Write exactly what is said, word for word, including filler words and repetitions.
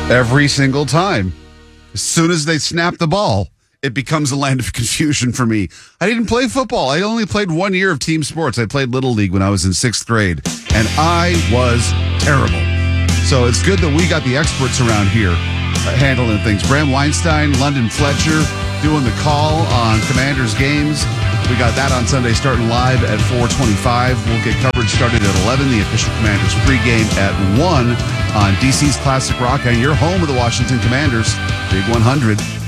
Every single time. As soon as they snap the ball, it becomes a land of confusion for me. I didn't play football. I only played one year of team sports. I played Little League when I was in sixth grade, and I was terrible. So it's good that we got the experts around here uh, handling things. Bram Weinstein, London Fletcher doing the call on Commanders games. We got that on Sunday starting live at four twenty-five. We'll get coverage started at eleven. The official Commanders pregame at one on D C's Classic Rock and your home of the Washington Commanders. Big one hundred.